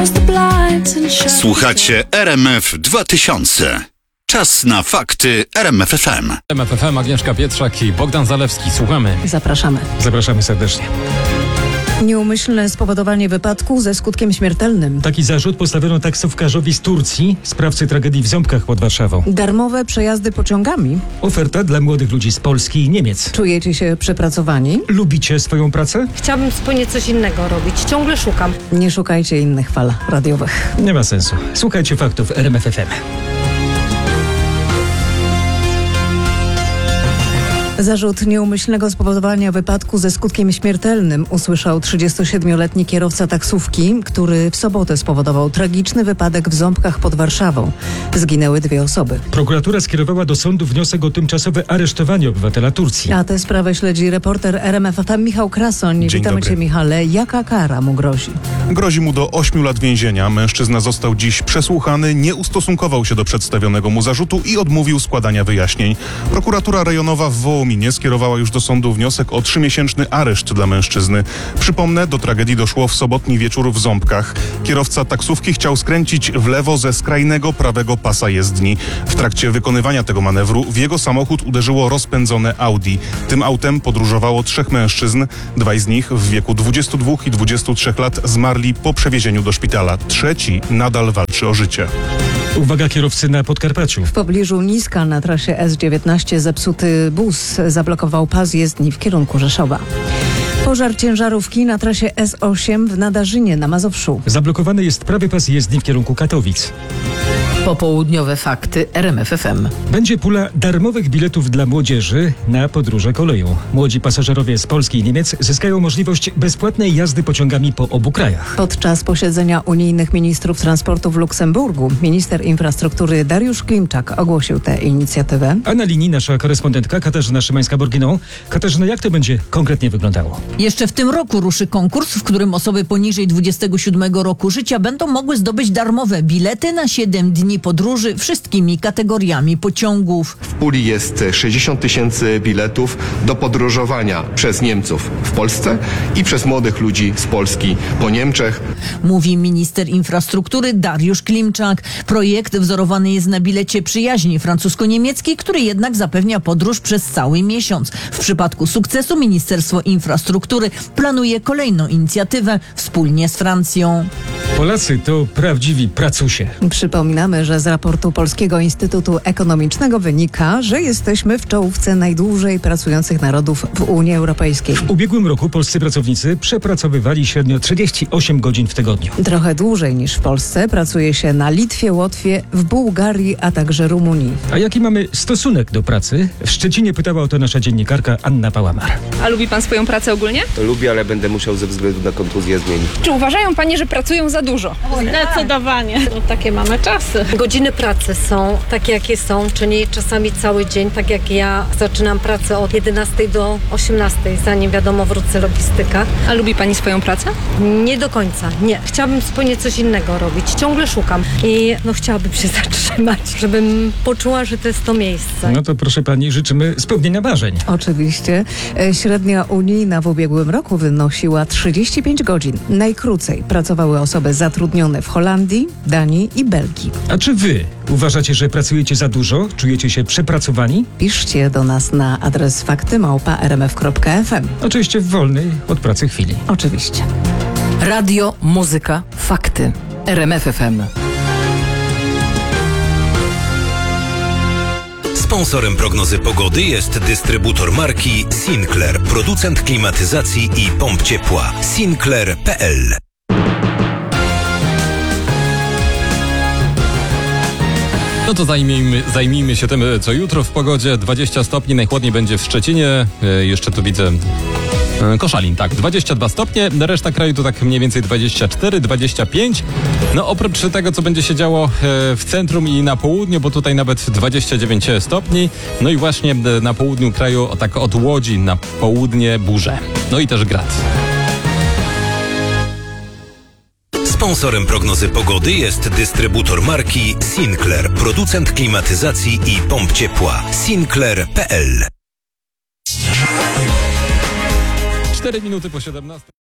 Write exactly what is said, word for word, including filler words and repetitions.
Słuchacie R M F dwa tysiące. Czas na fakty R M F F M. R M F F M, Agnieszka Pietrzak i Bogdan Zalewski. Słuchamy. Zapraszamy. Zapraszamy serdecznie. Nieumyślne spowodowanie wypadku ze skutkiem śmiertelnym. Taki zarzut postawiono taksówkarzowi z Turcji, sprawcy tragedii w Ząbkach pod Warszawą. Darmowe przejazdy pociągami. Oferta dla młodych ludzi z Polski i Niemiec. Czujecie się przepracowani? Lubicie swoją pracę? Chciałabym zupełnie coś innego robić. Ciągle szukam. Nie szukajcie innych fal radiowych. Nie ma sensu. Słuchajcie faktów R M F F M. Zarzut nieumyślnego spowodowania wypadku ze skutkiem śmiertelnym usłyszał trzydziestosiedmioletni kierowca taksówki, który w sobotę spowodował tragiczny wypadek w Ząbkach pod Warszawą. Zginęły dwie osoby. Prokuratura skierowała do sądu wniosek o tymczasowe aresztowanie obywatela Turcji. A tę sprawę śledzi reporter R M F F M Michał Krasoń. Dzień Witamy dobry. Cię, Michale. Jaka kara mu grozi? Grozi mu do ośmiu lat więzienia. Mężczyzna został dziś przesłuchany, nie ustosunkował się do przedstawionego mu zarzutu i odmówił składania wyjaśnień. Prokuratura rejonowa w Wołominie skierowała już do sądu wniosek o trzymiesięczny areszt dla mężczyzny. Przypomnę, do tragedii doszło w sobotni wieczór w Ząbkach. Kierowca taksówki chciał skręcić w lewo ze skrajnego prawego pasa jezdni. W trakcie wykonywania tego manewru w jego samochód uderzyło rozpędzone Audi. Tym autem podróżowało trzech mężczyzn. Dwaj z nich w wieku dwudziestu dwóch i dwudziestu trzech lat zmarli po przewiezieniu do szpitala. Trzeci nadal walczy o życie. Uwaga kierowcy na Podkarpaciu. W pobliżu Niska na trasie S dziewiętnaście zepsuty bus zablokował pas jezdni w kierunku Rzeszowa. Pożar ciężarówki na trasie S osiem w Nadarzynie na Mazowszu. Zablokowany jest prawy pas jezdni w kierunku Katowic. Popołudniowe fakty R M F F M. Będzie pula darmowych biletów dla młodzieży na podróże koleją. Młodzi pasażerowie z Polski i Niemiec zyskają możliwość bezpłatnej jazdy pociągami po obu krajach. Podczas posiedzenia unijnych ministrów transportu w Luksemburgu minister infrastruktury Dariusz Klimczak ogłosił tę inicjatywę. A na linii nasza korespondentka Katarzyna Szymańska-Borginą. Katarzyna, jak to będzie konkretnie wyglądało? Jeszcze w tym roku ruszy konkurs, w którym osoby poniżej dwudziestego siódmego roku życia będą mogły zdobyć darmowe bilety na siedem dni podróży wszystkimi kategoriami pociągów. W puli jest sześćdziesiąt tysięcy biletów do podróżowania przez Niemców w Polsce i przez młodych ludzi z Polski po Niemczech. Mówi minister infrastruktury Dariusz Klimczak. Projekt wzorowany jest na bilecie przyjaźni francusko-niemieckiej, który jednak zapewnia podróż przez cały miesiąc. W przypadku sukcesu Ministerstwo Infrastruktury planuje kolejną inicjatywę wspólnie z Francją. Polacy to prawdziwi pracusie. Przypominamy, że z raportu Polskiego Instytutu Ekonomicznego wynika, że jesteśmy w czołówce najdłużej pracujących narodów w Unii Europejskiej. W ubiegłym roku polscy pracownicy przepracowywali średnio trzydzieści osiem godzin w tygodniu. Trochę dłużej niż w Polsce pracuje się na Litwie, Łotwie, w Bułgarii, a także Rumunii. A jaki mamy stosunek do pracy? W Szczecinie pytała o to nasza dziennikarka Anna Pałamar. A lubi pan swoją pracę ogólnie? Lubię, ale będę musiał ze względu na kontuzję zmienić. Czy uważają panie, że pracują za dużo? Zdecydowanie. No, takie mamy czasy. Godziny pracy są takie, jakie są, czyli czasami cały dzień, tak jak ja zaczynam pracę od jedenastej do osiemnastej, zanim wiadomo wrócę logistyka. A lubi pani swoją pracę? Nie do końca, nie. Chciałabym zupełnie coś innego robić. Ciągle szukam i no chciałabym się zatrzymać, żebym poczuła, że to jest to miejsce. No to proszę pani, życzymy spełnienia marzeń. Oczywiście. E, Średnia unijna w ubiegłym roku wynosiła trzydzieści pięć godzin. Najkrócej pracowały osoby zatrudnione w Holandii, Danii i Belgii. A czy wy uważacie, że pracujecie za dużo? Czujecie się przepracowani? Piszcie do nas na adres fakty małpa r m f kropka f m. Oczywiście w wolnej od pracy chwili. Oczywiście. Radio, muzyka, fakty. R M F F M. Sponsorem prognozy pogody jest dystrybutor marki Sinclair, producent klimatyzacji i pomp ciepła. Sinclair kropka p l. No to zajmijmy, zajmijmy się tym, co jutro w pogodzie. dwadzieścia stopni, najchłodniej będzie w Szczecinie. E, jeszcze tu widzę e, Koszalin, tak. dwadzieścia dwa stopnie, reszta kraju to tak mniej więcej dwadzieścia cztery, dwadzieścia pięć. No oprócz tego, co będzie się działo e, w centrum i na południu, bo tutaj nawet dwadzieścia dziewięć stopni. No i właśnie e, na południu kraju, o, tak od Łodzi na południe burze. No i też grad. Sponsorem prognozy pogody jest dystrybutor marki Sinclair, producent klimatyzacji i pomp ciepła. Sinclair kropka p l. cztery minuty po siedemnastej.